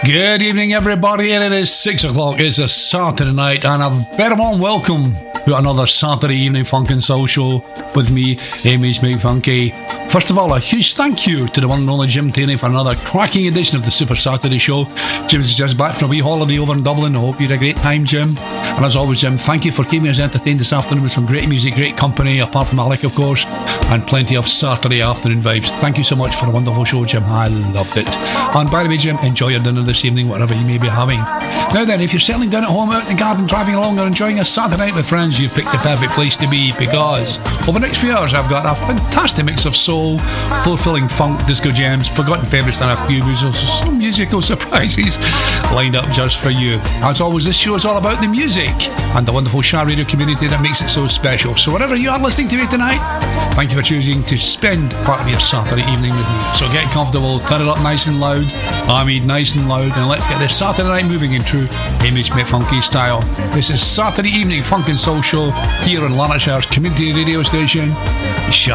Good evening, everybody. It is 6 o'clock. It's a Saturday night, and a very warm welcome to another Saturday evening funk and soul show with me, Amy's McFunky. First of all, a huge thank you to the one and only Jim Taney for another cracking edition of the Super Saturday Show. Jim's just back from a wee holiday over in Dublin. I hope you had a great time, Jim. And as always, Jim, thank you for keeping us entertained this afternoon with some great music, great company, apart from Alec, of course, and plenty of Saturday afternoon vibes. Thank you so much for a wonderful show, Jim. I loved it. And by the way, Jim, enjoy your dinner this evening, whatever you may be having. Now then, if you're settling down at home, out in the garden, driving along, or enjoying a Saturday night with friends, you've picked the perfect place to be, because over the next few hours I've got a fantastic mix of soul, fulfilling funk, disco gems, forgotten favourites, and a few musical surprises lined up just for you. As always, this show is all about the music and the wonderful Shah Radio community that makes it so special. So whatever you are listening to me tonight, thank you for choosing to spend part of your Saturday evening with me. So get comfortable, turn it up nice and loud, I mean nice and loud, and let's get this Saturday night moving in true Amy Smith Funky style. This is Saturday evening funk and soul show here on Lanarkshire's community radio station, Shah